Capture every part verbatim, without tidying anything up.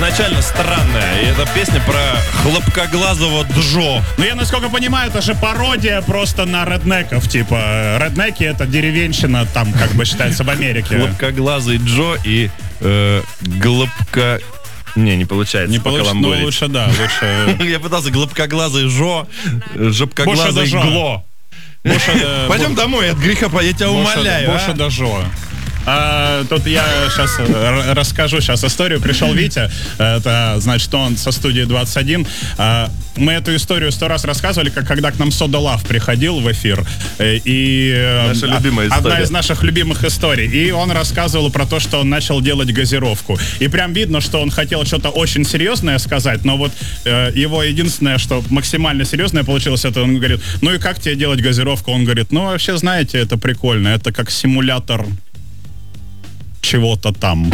изначально странная. И это песня про хлопкоглазого Джо. Ну, я, насколько понимаю, это же пародия просто на реднеков. Типа, реднеки — это деревенщина, там, как бы считается, в Америке. Хлопкоглазый Джо и э, глубко... Не, не получается. Не получится, ну лучше, да, лучше... Я пытался глубкоглазый Жо, жопкоглазый Гло. Пойдем домой, от греха, я тебя умоляю. Больше до Жо. А, тут я сейчас расскажу сейчас историю. Пришел Витя, это значит, он со студии двадцать один. А, мы эту историю сто раз рассказывали, как когда к нам Сода Лав приходил в эфир. И наша любимая история. Одна из наших любимых историй. И он рассказывал про то, что он начал делать газировку. И прям видно, что он хотел что-то очень серьезное сказать, но вот э, его единственное, что максимально серьезное получилось, это он говорит: ну и как тебе делать газировку? Он говорит: ну вообще, знаете, это прикольно, это как симулятор чего-то там.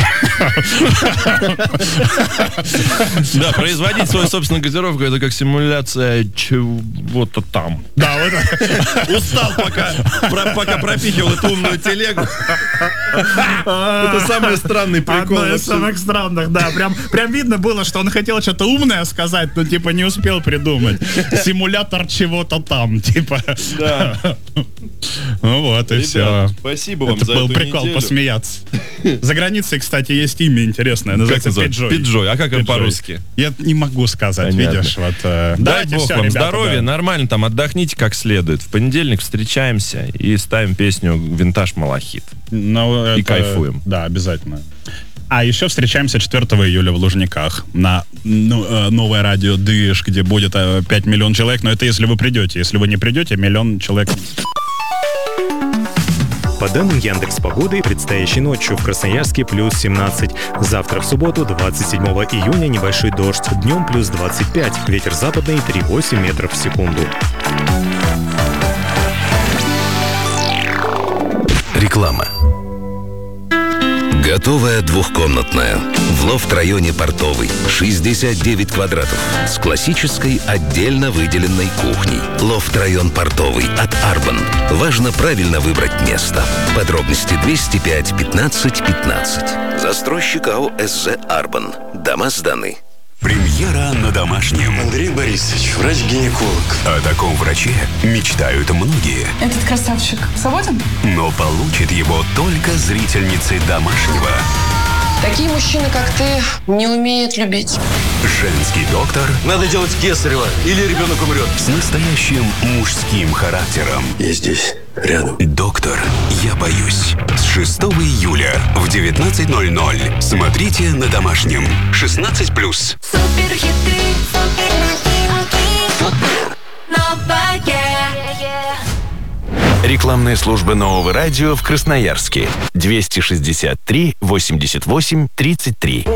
Да, производить свою собственную газировку — это как симуляция чего-то там. Да, вот. Устал, пока, про, пока пропихивал эту умную телегу. Это самый странный прикол. Одно из самых странных, да. Прям, прям видно было, что он хотел что-то умное сказать, но типа не успел придумать. Симулятор чего-то там, типа. Да. Ну вот, и Ребят, все. Спасибо вам это за был эту прикол неделю. Посмеяться. За границей, кстати, есть имя интересное. Называется Пиджой. Пиджой. А как он по-русски? Я не могу сказать, Понятно. видишь. Вот, э, Дай бог все, вам ребята, здоровья, да. нормально там отдохните как следует. В понедельник встречаемся и ставим песню «Винтаж Малахит». Но и это, кайфуем. Да, обязательно. А еще встречаемся четвёртого июля в Лужниках на ну, э, новое радио «Дыш», где будет э, пять миллионов человек. Но это если вы придете. Если вы не придете, миллион человек... По данным Яндекс.Погоды, предстоящей ночью в Красноярске плюс семнадцать. Завтра в субботу, двадцать седьмого июня, небольшой дождь. Днем плюс двадцать пять. Ветер западный три целых восемь десятых метров в секунду. Реклама. Готовая двухкомнатная. В лофт-районе Портовый. шестьдесят девять квадратов. С классической отдельно выделенной кухней. Лофт-район Портовый от Арбан. Важно правильно выбрать место. Подробности двести пять пятнадцать пятнадцать. Застройщик АО СЖ Арбан. Дома сданы. Премьера на домашнем. Андрей Борисович, врач-гинеколог. О таком враче мечтают многие. Этот красавчик свободен? Но получит его только зрительницы домашнего. Такие мужчины, как ты, не умеют любить. Женский доктор Надо делать кесарево, или ребенок умрет. с настоящим мужским характером. Я здесь, рядом. Доктор, я боюсь. С шестого июля в девятнадцать ноль ноль. Смотрите на домашнем. шестнадцать плюс. Суперхиты, супер, новое. Рекламная служба нового радио в Красноярске. двести шестьдесят три восемьдесят восемь тридцать три.